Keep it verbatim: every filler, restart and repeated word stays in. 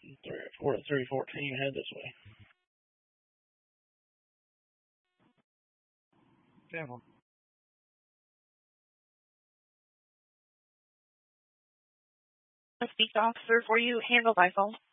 four to three fourteen, head this way. Down. A speak officer for you, handle by phone.